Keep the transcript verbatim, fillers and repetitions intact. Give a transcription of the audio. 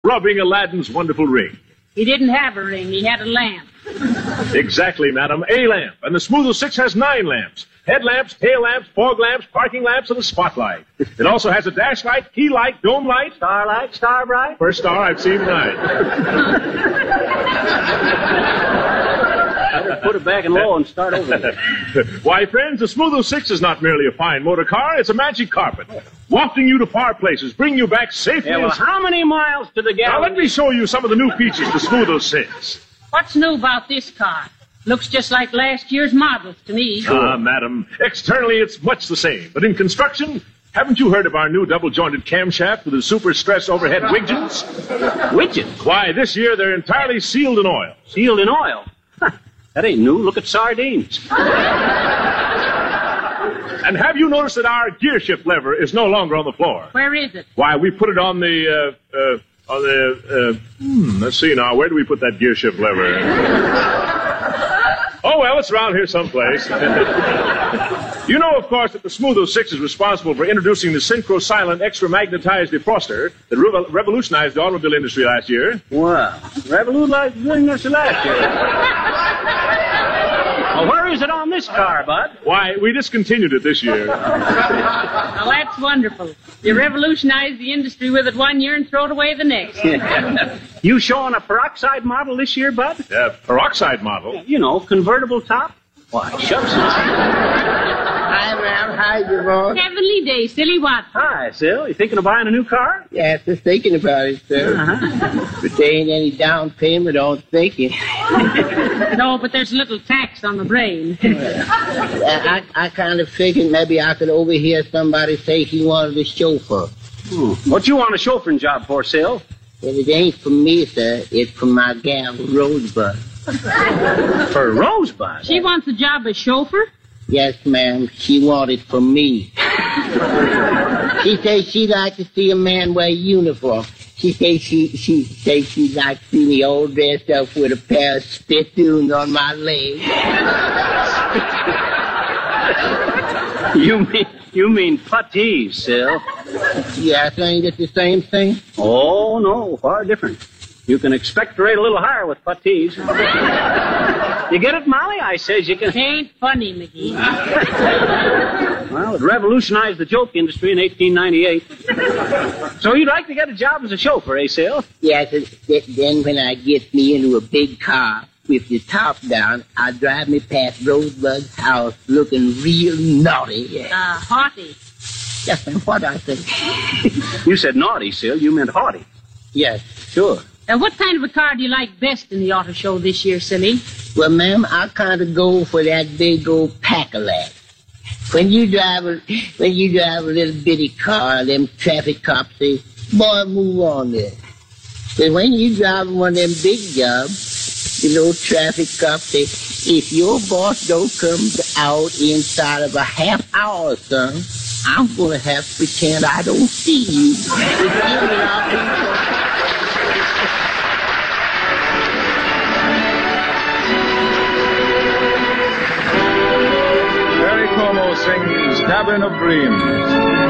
rubbing Aladdin's wonderful ring. He didn't have a ring. He had a lamp. Exactly, madam. A lamp. And the Smooth oh six has nine lamps. Headlamps, tail lamps, fog lamps, parking lamps, and a spotlight. It also has a dash light, key light, dome light. Starlight, star bright. First star I've seen tonight. Put it back in low and start over again. Why, friends, the Smooth oh six is not merely a fine motor car. It's a magic carpet. Wafting you to far places, bring you back safely. Yeah, well, and... how many miles to the Now, gallon? let me show you some of the new features of the Smooth oh six. What's new about this car? Looks just like last year's models to me. Ah, madam, externally it's much the same. But in construction, haven't you heard of our new double-jointed camshaft with a super stress overhead widgets? Widgets? Why, this year they're entirely sealed in oil. Sealed in oil? That ain't new. Look at sardines. And have you noticed that our gear shift lever is no longer on the floor? Where is it? Why, we put it on the, uh, uh, on the, uh, hmm, let's see now, where do we put that gear shift lever? Oh, well, it's around here someplace. You know, of course, that the Smooth oh six is responsible for introducing the synchro-silent extra-magnetized defroster that re- revolutionized the automobile industry last year. Wow. Revolutionized the industry last year. Well, where is it on this car, Bud? Why, we discontinued it this year. Well, that's wonderful. You revolutionized the industry with it one year and throw it away the next. You showing a peroxide model this year, Bud? Uh, peroxide model. You know, convertible top? Why, shucks. Hi, ma'am. Hi, Yvonne. Heavenly day, silly what? Hi, Sil. You thinking of buying a new car? Yeah, just thinking about it, sir. Uh-huh. But there ain't any down payment on thinking. No, but there's a little tax on the brain. I, I, I kind of figured maybe I could overhear somebody say he wanted a chauffeur. Hmm. What you want a chauffeuring job for, Sil? And it ain't for me, sir. It's for my gal, Rosebud. For Rosebud? She wants a job as chauffeur? Yes, ma'am. She wanted for me. She says she like to see a man wear a uniform. She says she she says she like to see me all dressed up with a pair of spittoons on my leg. You mean you mean puttees, Sil? Yes, ain't it the same thing? Oh no, far different. You can expect to rate a little higher with puttees. You get it, Molly? I says you can. It ain't funny, McGee. Well, it revolutionized the joke industry in eighteen ninety-eight. So you'd like to get a job as a chauffeur, eh, Sil? Yes, and then when I get me into a big car with the top down, I drive me past Rosebud's house looking real naughty. Uh, haughty. Yes, and what I said. You said naughty, Sil. You meant haughty. Yes. Sure. Uh, what kind of a car do you like best in the auto show this year, silly? Well, ma'am, I kind of go for that big old Packalack. When you drive a, when you drive a little bitty car, them traffic cops say, boy, move on there. But when you drive one of them big jobs, the little traffic cops say, if your boss don't come out inside of a half hour, son, I'm going to have to pretend I don't see you. Perry Como sings Cabin of Dreams.